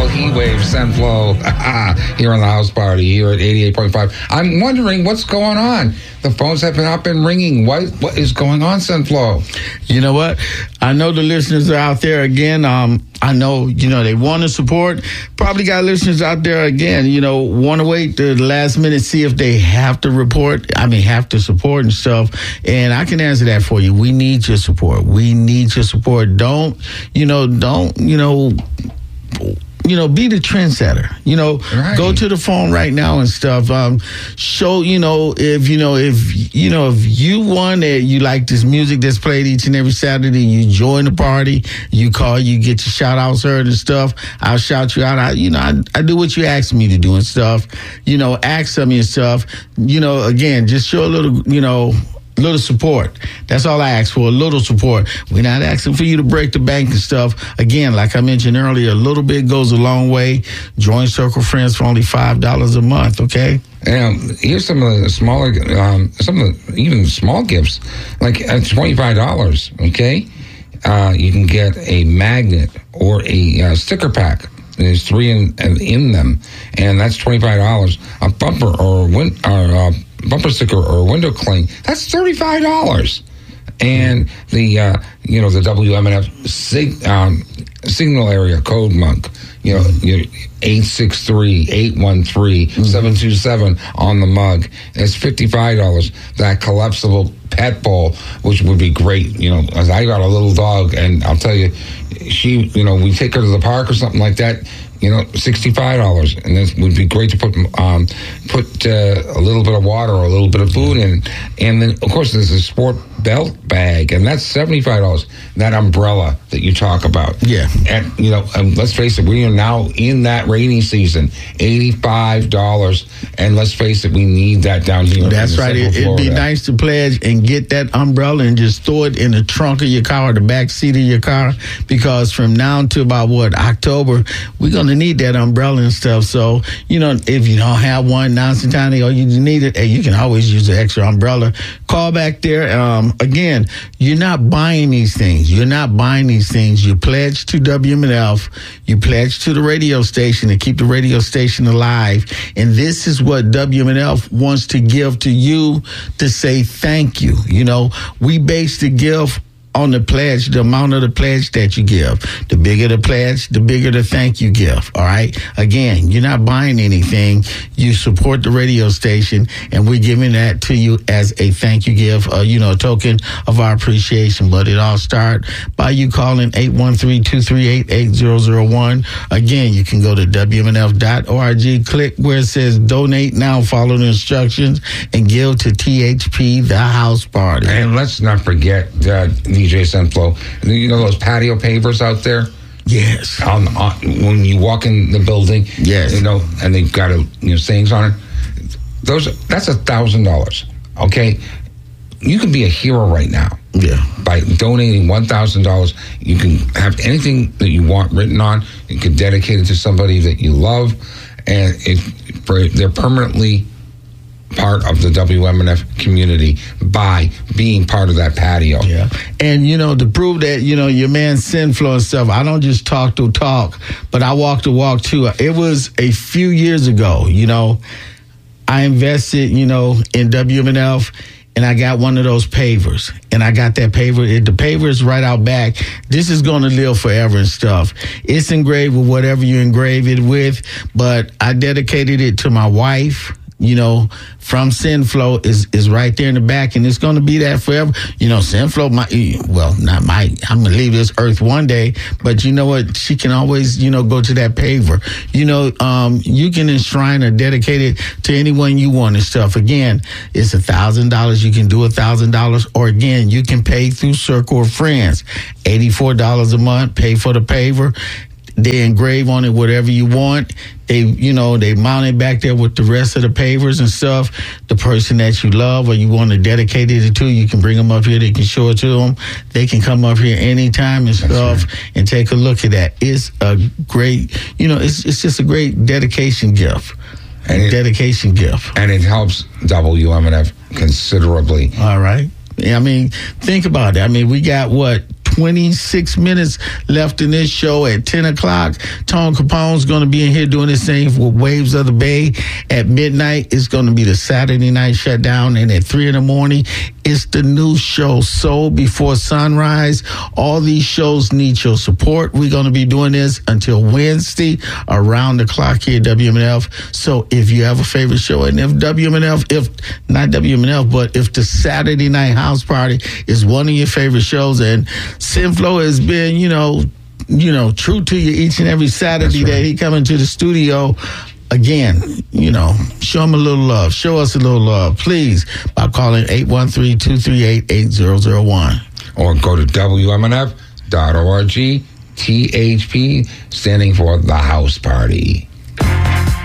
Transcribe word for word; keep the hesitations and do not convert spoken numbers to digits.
Well, he waves Senflo here on the house party here at eighty-eight point five. I'm wondering what's going on. The phones have not been ringing. What what is going on, Senflo? You know what? I know the listeners are out there again. Um, I know, you know, they want to support. Probably got listeners out there again, you know, want to wait to the last minute, see if they have to report. I mean, have to support and stuff. And I can answer that for you. We need your support. We need your support. Don't, you know, don't, you know, you know, be the trendsetter. You know, right. Go to the phone right now and stuff. Um, show, you know, if you know, if you know, if you want it, you like this music that's played each and every Saturday. You join the party. You call. You get your shout outs heard and stuff. I'll shout you out. I, you know, I, I do what you ask me to do and stuff. You know, ask some of your stuff. You know, again, just show a little, you know. Little support. That's all I ask for, a little support. We're not asking for you to break the bank and stuff. Again, like I mentioned earlier, a little bit goes a long way. Join Circle Friends for only five dollars a month, okay? And here's some of the smaller, um, some of the even small gifts, like at twenty-five dollars, okay? Uh, you can get a magnet or a uh, sticker pack. There's three in, in them, and that's twenty-five dollars. A bumper or win, or uh, bumper sticker or window cling, that's thirty-five dollars. And the uh, you know the W M N F sig, um, signal area code mug, you know, eight six three, eight one three, seven two seven on the mug. It's fifty-five dollars. That collapsible pet bowl, which would be great, you know, as I got a little dog, and I'll tell you, she, you know, we take her to the park or something like that, you know, sixty-five dollars, and it would be great to put um, put uh, a little bit of water or a little bit of food in. And then, of course, there's a sport belt bag, and that's seventy-five dollars. That umbrella that you talk about. Yeah. And, you know, um, let's face it, we are now in that rainy season, eighty-five dollars, and let's face it, we need that down here. That's right. It, it'd be nice to pledge and get that umbrella and just throw it in the trunk of your car or the back seat of your car, because from now to about, what, October, we're going to need that umbrella and stuff. So, you know, if you don't have one, now's the time, or you need it, hey, you can always use an extra umbrella. Call back there. Um, again, you're not buying these things. You're not buying these things. You pledge to W M N F. You pledge to the radio station to keep the radio station alive. And this is what W M N F wants to give to you to say thank you. You know, we base the gift on the pledge, the amount of the pledge that you give. The bigger the pledge, the bigger the thank you gift, all right? Again, you're not buying anything. You support the radio station, and we're giving that to you as a thank you gift, uh, you know, a token of our appreciation. But it all starts by you calling eight one three, two three eight, eight zero zero one. Again, you can go to W M N F dot org, click where it says donate now, follow the instructions, and give to T H P, the house party. And let's not forget uh, D J Senflo, you know those patio pavers out there? Yes. On, on, when you walk in the building, yes, you know, and they've got a, you know, sayings on it. Those, that's a thousand dollars. Okay, you can be a hero right now. Yeah. By donating one thousand dollars, you can have anything that you want written on. You can dedicate it to somebody that you love, and it, for, they're permanently part of the W M N F community by being part of that patio. Yeah. And, you know, to prove that, you know, your man Senflo and stuff, I don't just talk to talk, but I walk the walk too. It was a few years ago, you know, I invested, you know, in W M N F, and I got one of those pavers, and I got that paver. It, the paver is right out back. This is going to live forever and stuff. It's engraved with whatever you engrave it with, but I dedicated it to my wife. You know, from Senflo is is right there in the back, and it's going to be that forever. You know, Senflo might, well, not might, I'm going to leave this earth one day, but you know what? She can always, you know, go to that paver. You know, um, you can enshrine or dedicate it to anyone you want and stuff. Again, it's a thousand dollars. You can do a thousand dollars, or again, you can pay through Circle of Friends, eighty-four dollars a month, pay for the paver. They engrave on it whatever you want. They, you know, they mount it back there with the rest of the pavers and stuff. The person that you love or you want to dedicate it to, you can bring them up here. They can show it to them. They can come up here anytime and stuff and take a look at that. It's a great, you know, it's it's just a great dedication gift. And it, dedication gift. And it helps W M N F considerably. All right. I mean, think about it. I mean, we got, what, twenty-six minutes left in this show. At ten o'clock, Tone Capone's going to be in here doing his thing for Waves of the Bay. At midnight, it's going to be the Saturday night shutdown. And at three in the morning, it's the new show, Soul Before Sunrise. All these shows need your support. We're going to be doing this until Wednesday around the clock here at W M N F. So if you have a favorite show, and if W M N F, if not W M N F, but if the Saturday night house party is one of your favorite shows, and Sinflo has been, you know, you know, true to you each and every Saturday right. that he come into the studio. Again, you know, show him a little love. Show us a little love, please, by calling eight one three, two three eight, eight zero zero one. Or go to W M N F dot org, T H P, standing for The House Party.